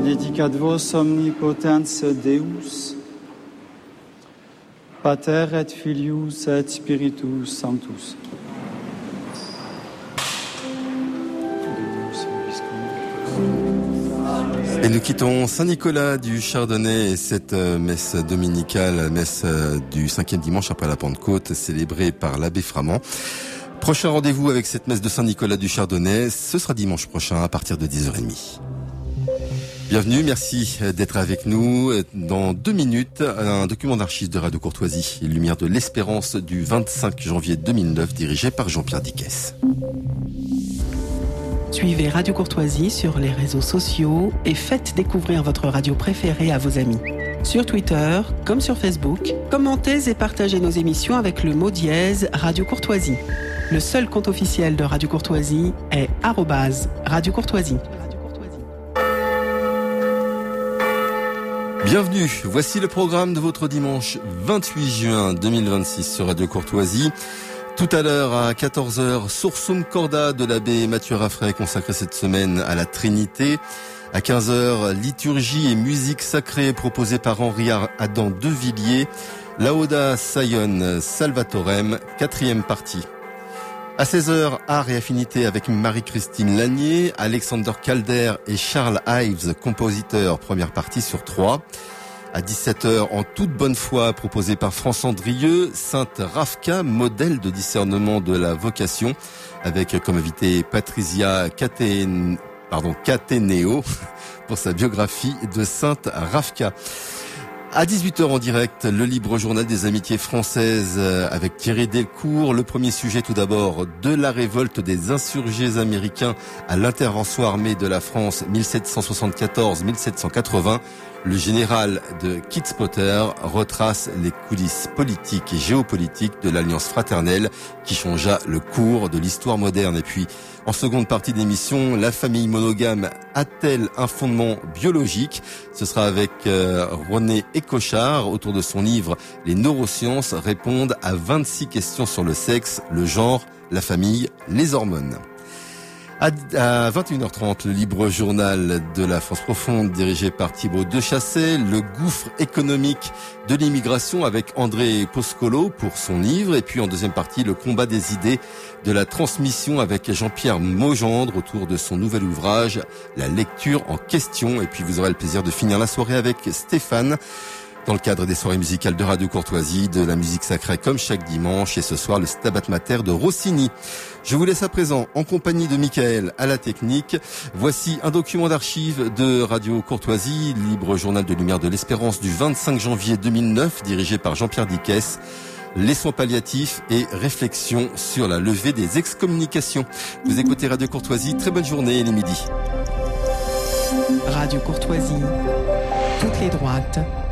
benedicat vos omnipotens Deus, Pater et Filius et Spiritus Sanctus. Et nous quittons Saint-Nicolas du Chardonnay et cette messe dominicale, messe du 5e dimanche après la Pentecôte, célébrée par l'abbé Framand. Prochain rendez-vous avec cette messe de Saint-Nicolas du Chardonnay, ce sera dimanche prochain à partir de 10h30. Bienvenue, merci d'être avec nous. Dans 2 minutes, un document d'archives de Radio Courtoisie, Lumière de l'Espérance du 25 janvier 2009, dirigé par Jean-Pierre Dickès. Suivez Radio Courtoisie sur les réseaux sociaux et faites découvrir votre radio préférée à vos amis. Sur Twitter, comme sur Facebook, commentez et partagez nos émissions avec le mot dièse Radio Courtoisie. Le seul compte officiel de Radio Courtoisie est @Radio Courtoisie. Bienvenue, voici le programme de votre dimanche 28 juin 2026 sur Radio Courtoisie. Tout à l'heure, à 14h, Sursum Corda de l'abbé Mathieu Raffray, consacré cette semaine à la Trinité. À 15h, liturgie et musique sacrée proposée par Henri Adam de Villiers. Lauda Sion Salvatorem, 4e partie. À 16h, art et affinité avec Marie-Christine Lanier, Alexander Calder et Charles Ives, compositeurs, première partie sur 3. À 17h, en toute bonne foi, proposé par France Andrieux, Sainte Ravka, modèle de discernement de la vocation, avec comme invité Patricia Cateneo pour sa biographie de Sainte Ravka. À 18h en direct, le libre journal des amitiés françaises avec Thierry Delcourt. Le premier sujet tout d'abord, de la révolte des insurgés américains à l'intervention armée de la France 1774-1780. Le général de Kitzpotter retrace les coulisses politiques et géopolitiques de l'Alliance fraternelle qui changea le cours de l'histoire moderne. Et puis, en seconde partie d'émission, la famille monogame a-t-elle un fondement biologique? Ce sera avec René Écochard autour de son livre « Les neurosciences répondent à 26 questions sur le sexe, le genre, la famille, les hormones ». À 21h30, le libre journal de la France profonde dirigé par Thibaut Dechassay, le gouffre économique de l'immigration avec André Poscolo pour son livre, et puis en deuxième partie, le combat des idées de la transmission avec Jean-Pierre Maugendre autour de son nouvel ouvrage, La lecture en question, et puis vous aurez le plaisir de finir la soirée avec Stéphane, dans le cadre des soirées musicales de Radio Courtoisie, de la musique sacrée comme chaque dimanche, et ce soir le Stabat Mater de Rossini. Je vous laisse à présent en compagnie de Michael à la technique. Voici un document d'archives de Radio Courtoisie, libre journal de Lumière de l'Espérance du 25 janvier 2009, dirigé par Jean-Pierre Dickès. Les soins palliatifs et réflexions sur la levée des excommunications. Vous écoutez Radio Courtoisie, très bonne journée, il est midi. Radio Courtoisie, toutes les droites,